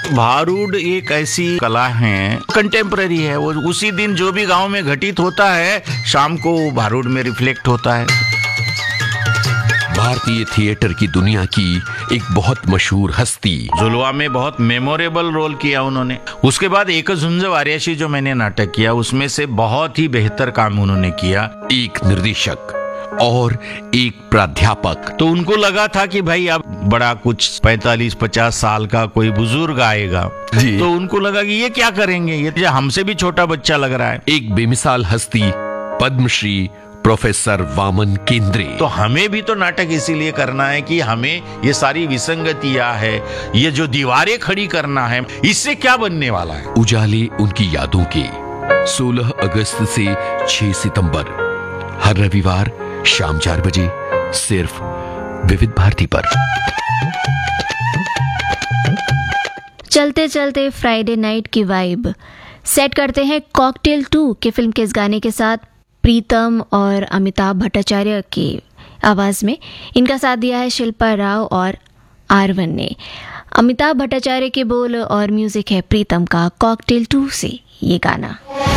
भारूड एक ऐसी कला है, कंटेम्पररी है। वो उसी दिन जो भी गांव में घटित होता है, शाम को भारूड में रिफ्लेक्ट होता है। भारतीय थिएटर की दुनिया की एक बहुत मशहूर हस्ती। जुलवा में बहुत मेमोरेबल रोल किया उन्होंने। उसके बाद एक झुंज वारियाशी जो मैंने नाटक किया, उसमें से बहुत ही बेहतर काम उन्होंने किया। एक निर्देशक और एक प्राध्यापक। तो उनको लगा था कि भाई अब बड़ा कुछ 45-50 साल का कोई बुजुर्ग आएगा जी। तो उनको लगा कि ये क्या करेंगे, ये हमसे भी छोटा बच्चा लग रहा है। एक बेमिसाल हस्ती, पद्मश्री प्रोफेसर वामन केंद्रे। तो हमें भी तो नाटक इसीलिए करना है कि हमें ये सारी विसंगतियां है, ये जो दीवारें खड़ी करना है, इससे क्या बनने वाला है। उजाले उनकी यादों के 16 अगस्त से 6 सितंबर हर रविवार शाम 4 बजे सिर्फ विविध भारती पर। चलते चलते फ्राइडे नाइट की वाइब सेट करते हैं कॉकटेल 2 के फिल्म के इस गाने के साथ। प्रीतम और अमिताभ भट्टाचार्य की आवाज में इनका साथ दिया है शिल्पा राव और आरवन ने। अमिताभ भट्टाचार्य के बोल और म्यूजिक है प्रीतम का कॉकटेल 2 से ये गाना।